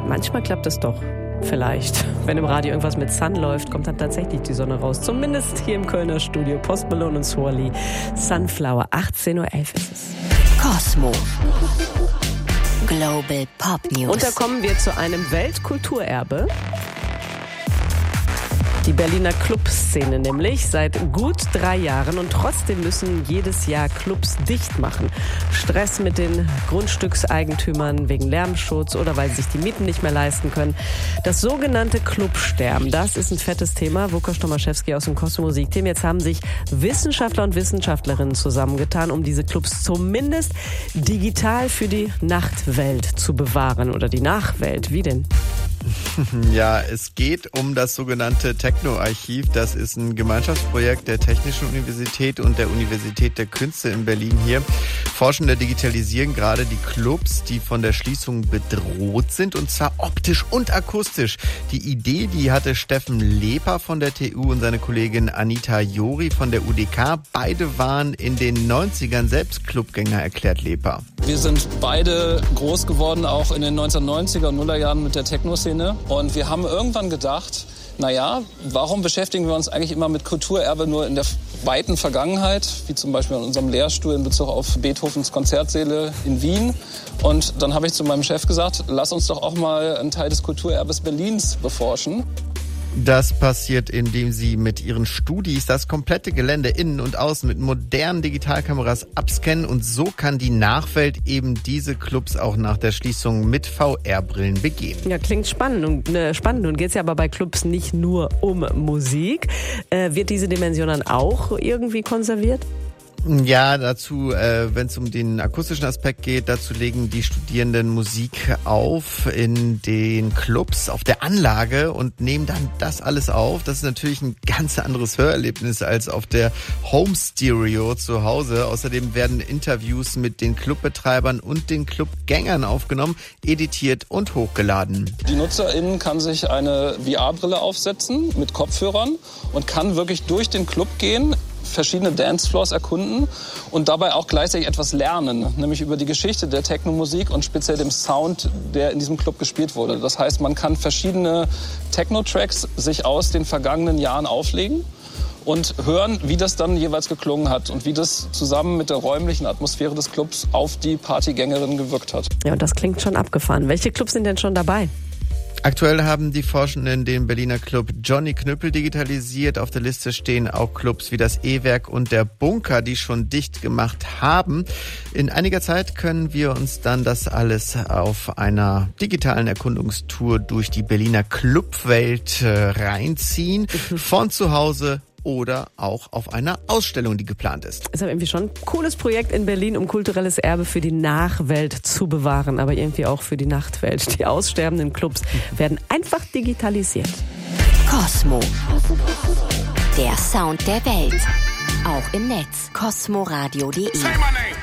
manchmal klappt es doch. Vielleicht. Wenn im Radio irgendwas mit Sun läuft, kommt dann tatsächlich die Sonne raus. Zumindest hier im Kölner Studio. Post Malone und Swally. Sunflower. 18.11 Uhr ist es. Kosmo. Global Pop News. Und da kommen wir zu einem Weltkulturerbe. Die Berliner Clubszene nämlich seit gut 3 Jahren und trotzdem müssen jedes Jahr Clubs dicht machen. Stress mit den Grundstückseigentümern wegen Lärmschutz oder weil sie sich die Mieten nicht mehr leisten können. Das sogenannte Clubsterben, das ist ein fettes Thema. Vukaš Tomaszewski aus dem Kosmo Musikteam. Jetzt haben sich Wissenschaftler und Wissenschaftlerinnen zusammengetan, um diese Clubs zumindest digital für die Nachtwelt zu bewahren oder die Nachwelt. Wie denn? Ja, es geht um das sogenannte Techno-Archiv. Das ist ein Gemeinschaftsprojekt der Technischen Universität und der Universität der Künste in Berlin hier. Forschende digitalisieren gerade die Clubs, die von der Schließung bedroht sind, und zwar optisch und akustisch. Die Idee, die hatte Steffen Leper von der TU und seine Kollegin Anita Jori von der UDK. Beide waren in den 90ern selbst Clubgänger, erklärt Leper. Wir sind beide groß geworden, auch in den 1990er und Nullerjahren mit der Techno-Szene. Und wir haben irgendwann gedacht, naja, warum beschäftigen wir uns eigentlich immer mit Kulturerbe nur in der weiten Vergangenheit, wie zum Beispiel in unserem Lehrstuhl in Bezug auf Beethovens Konzertsäle in Wien. Und dann habe ich zu meinem Chef gesagt, lass uns doch auch mal einen Teil des Kulturerbes Berlins beforschen. Das passiert, indem sie mit ihren Studis das komplette Gelände innen und außen mit modernen Digitalkameras abscannen, und so kann die Nachwelt eben diese Clubs auch nach der Schließung mit VR-Brillen begehen. Ja, klingt spannend. Nun geht es ja aber bei Clubs nicht nur um Musik. Wird diese Dimension dann auch irgendwie konserviert? Ja, dazu, wenn es um den akustischen Aspekt geht, dazu legen die Studierenden Musik auf in den Clubs, auf der Anlage, und nehmen dann das alles auf. Das ist natürlich ein ganz anderes Hörerlebnis als auf der Home Stereo zu Hause. Außerdem werden Interviews mit den Clubbetreibern und den Clubgängern aufgenommen, editiert und hochgeladen. Die NutzerInnen kann sich eine VR-Brille aufsetzen mit Kopfhörern und kann wirklich durch den Club gehen, verschiedene Dancefloors erkunden und dabei auch gleichzeitig etwas lernen, nämlich über die Geschichte der Techno-Musik und speziell dem Sound, der in diesem Club gespielt wurde. Das heißt, man kann verschiedene Techno-Tracks sich aus den vergangenen Jahren auflegen und hören, wie das dann jeweils geklungen hat und wie das zusammen mit der räumlichen Atmosphäre des Clubs auf die Partygängerinnen gewirkt hat. Ja, und das klingt schon abgefahren. Welche Clubs sind denn schon dabei? Aktuell haben die Forschenden den Berliner Club Johnny Knüppel digitalisiert. Auf der Liste stehen auch Clubs wie das E-Werk und der Bunker, die schon dicht gemacht haben. In einiger Zeit können wir uns dann das alles auf einer digitalen Erkundungstour durch die Berliner Clubwelt reinziehen. Von zu Hause oder auch auf einer Ausstellung, die geplant ist. Ist aber irgendwie schon ein cooles Projekt in Berlin, um kulturelles Erbe für die Nachwelt zu bewahren, aber irgendwie auch für die Nachtwelt. Die aussterbenden Clubs werden einfach digitalisiert. Kosmo. Der Sound der Welt. Auch im Netz. kosmoradio.de